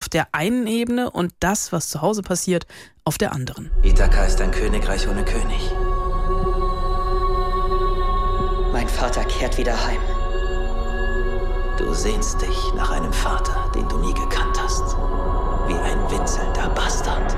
auf der einen Ebene und das, was zu Hause passiert, auf der anderen. Ithaka ist ein Königreich ohne König. Mein Vater kehrt wieder heim. Du sehnst dich nach einem Vater, den du nie gekannt hast. Wie ein winselnder Bastard.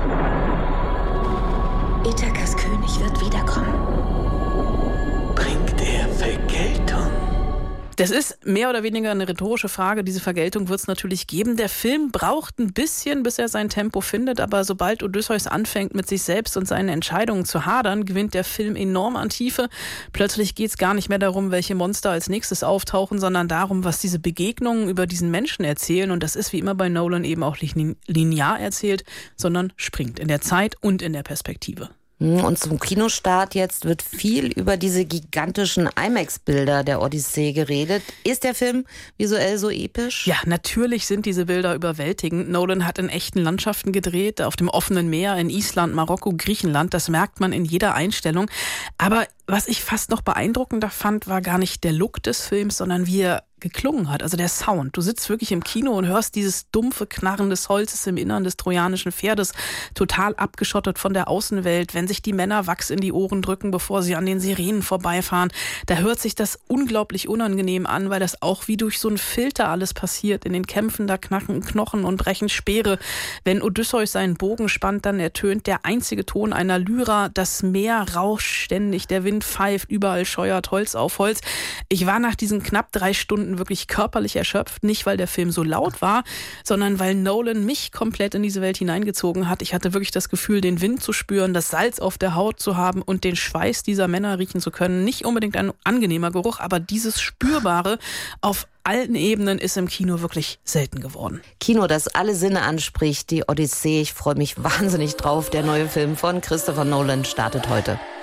Ithakas König wird wiederkommen. Bringt er Vergeltung? Das ist mehr oder weniger eine rhetorische Frage. Diese Vergeltung wird es natürlich geben. Der Film braucht ein bisschen, bis er sein Tempo findet. Aber sobald Odysseus anfängt, mit sich selbst und seinen Entscheidungen zu hadern, gewinnt der Film enorm an Tiefe. Plötzlich geht es gar nicht mehr darum, welche Monster als nächstes auftauchen, sondern darum, was diese Begegnungen über diesen Menschen erzählen. Und das ist wie immer bei Nolan eben auch nicht linear erzählt, sondern springt in der Zeit und in der Perspektive. Und zum Kinostart jetzt wird viel über diese gigantischen IMAX-Bilder der Odyssee geredet. Ist der Film visuell so episch? Ja, natürlich sind diese Bilder überwältigend. Nolan hat in echten Landschaften gedreht, auf dem offenen Meer, in Island, Marokko, Griechenland. Das merkt man in jeder Einstellung. Aber was ich fast noch beeindruckender fand, war gar nicht der Look des Films, sondern wie er geklungen hat, also der Sound. Du sitzt wirklich im Kino und hörst dieses dumpfe Knarren des Holzes im Innern des trojanischen Pferdes, total abgeschottet von der Außenwelt, wenn sich die Männer Wachs in die Ohren drücken, bevor sie an den Sirenen vorbeifahren. Da hört sich das unglaublich unangenehm an, weil das auch wie durch so einen Filter alles passiert. In den Kämpfen, da knacken Knochen und brechen Speere. Wenn Odysseus seinen Bogen spannt, dann ertönt der einzige Ton einer Lyra. Das Meer rauscht ständig, der Wind pfeift, überall scheuert Holz auf Holz. Ich war nach diesen knapp 3 Stunden wirklich körperlich erschöpft, nicht weil der Film so laut war, sondern weil Nolan mich komplett in diese Welt hineingezogen hat. Ich hatte wirklich das Gefühl, den Wind zu spüren, das Salz auf der Haut zu haben und den Schweiß dieser Männer riechen zu können. Nicht unbedingt ein angenehmer Geruch, aber dieses Spürbare auf allen Ebenen ist im Kino wirklich selten geworden. Kino, das alle Sinne anspricht, die Odyssee. Ich freue mich wahnsinnig drauf. Der neue Film von Christopher Nolan startet heute.